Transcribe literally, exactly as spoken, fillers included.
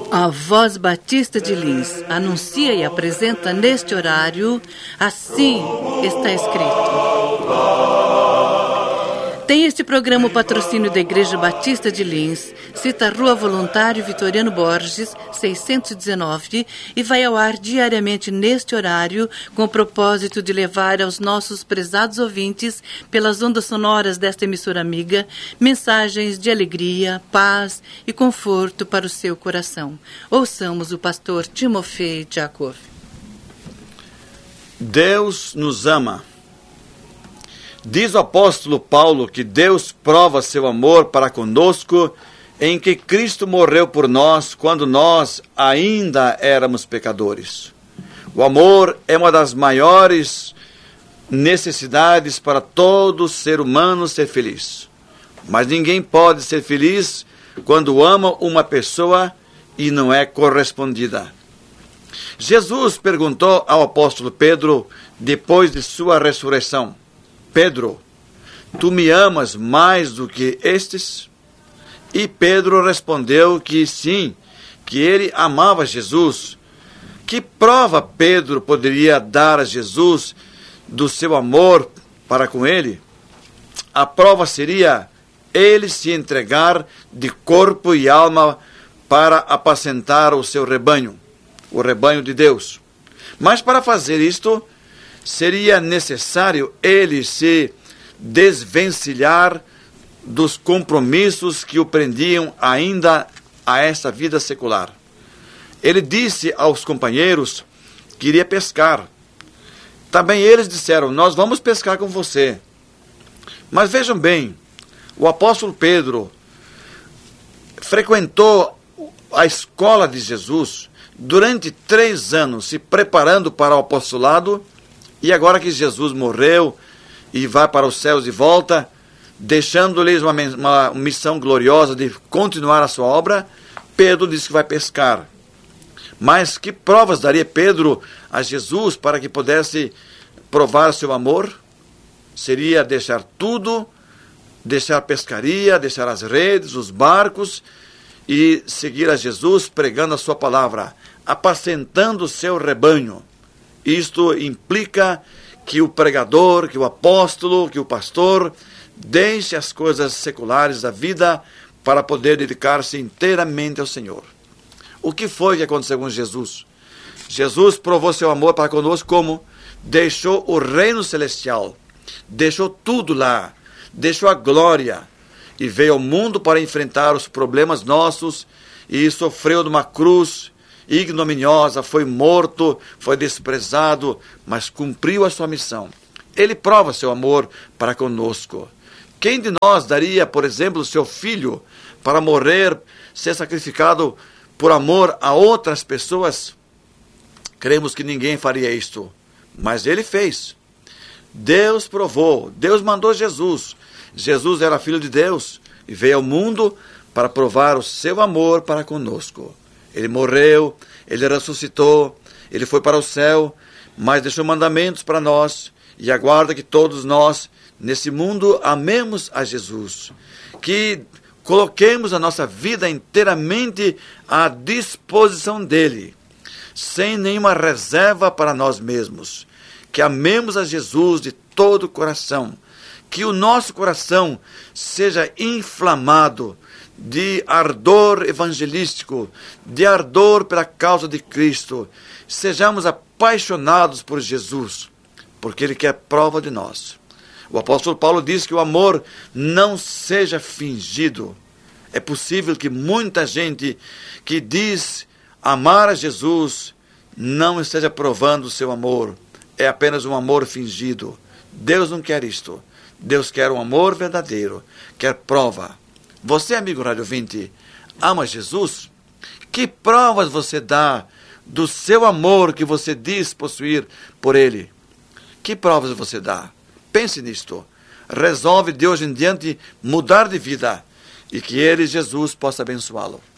A Voz Batista de Lins anuncia e apresenta neste horário Assim Está Escrito. Tem este programa o patrocínio da Igreja Batista de Lins, cita Rua Voluntário Vitoriano Borges, seiscentos e dezenove, e vai ao ar diariamente neste horário com o propósito de levar aos nossos prezados ouvintes, pelas ondas sonoras desta emissora amiga, mensagens de alegria, paz e conforto para o seu coração. Ouçamos o pastor Timofei Jacob. Deus nos ama. Diz o apóstolo Paulo que Deus prova seu amor para conosco em que Cristo morreu por nós quando nós ainda éramos pecadores. O amor é uma das maiores necessidades para todo ser humano ser feliz. Mas ninguém pode ser feliz quando ama uma pessoa e não é correspondida. Jesus perguntou ao apóstolo Pedro depois de sua ressurreição: Pedro, tu me amas mais do que estes? E Pedro respondeu que sim, que ele amava Jesus. Que prova Pedro poderia dar a Jesus do seu amor para com ele? A prova seria ele se entregar de corpo e alma para apacentar o seu rebanho, o rebanho de Deus. Mas para fazer isto, seria necessário ele se desvencilhar dos compromissos que o prendiam ainda a essa vida secular. Ele disse aos companheiros que iria pescar. Também eles disseram: nós vamos pescar com você. Mas vejam bem, o apóstolo Pedro frequentou a escola de Jesus durante três anos, se preparando para o apostolado. E agora que Jesus morreu e vai para os céus de volta, deixando-lhes uma, uma missão gloriosa de continuar a sua obra, Pedro disse que vai pescar. Mas que provas daria Pedro a Jesus para que pudesse provar seu amor? Seria deixar tudo, deixar a pescaria, deixar as redes, os barcos e seguir a Jesus pregando a sua palavra, apacentando o seu rebanho. Isto implica que o pregador, que o apóstolo, que o pastor deixe as coisas seculares da vida para poder dedicar-se inteiramente ao Senhor. O que foi que aconteceu com Jesus? Jesus provou seu amor para conosco como? Deixou o reino celestial, deixou tudo lá, deixou a glória e veio ao mundo para enfrentar os problemas nossos e sofreu numa cruz ignominiosa, foi morto, foi desprezado, mas cumpriu a sua missão. Ele prova seu amor para conosco. Quem de nós daria, por exemplo, seu filho para morrer, ser sacrificado por amor a outras pessoas? Cremos que ninguém faria isto, mas ele fez. Deus provou, Deus mandou Jesus. Jesus era filho de Deus e veio ao mundo para provar o seu amor para conosco. Ele morreu, ele ressuscitou, ele foi para o céu, mas deixou mandamentos para nós e aguarda que todos nós, nesse mundo, amemos a Jesus, que coloquemos a nossa vida inteiramente à disposição dele, sem nenhuma reserva para nós mesmos, que amemos a Jesus de todo o coração, que o nosso coração seja inflamado de ardor evangelístico, de ardor pela causa de Cristo. Sejamos apaixonados por Jesus, porque Ele quer prova de nós. O apóstolo Paulo diz que o amor não seja fingido. É possível que muita gente que diz amar a Jesus não esteja provando o seu amor. É apenas um amor fingido. Deus não quer isto. Deus quer um amor verdadeiro, quer prova. Você, amigo rádio ouvinte, ama Jesus? Que provas você dá do seu amor que você diz possuir por Ele? Que provas você dá? Pense nisto. Resolve de hoje em diante mudar de vida e que Ele, Jesus, possa abençoá-lo.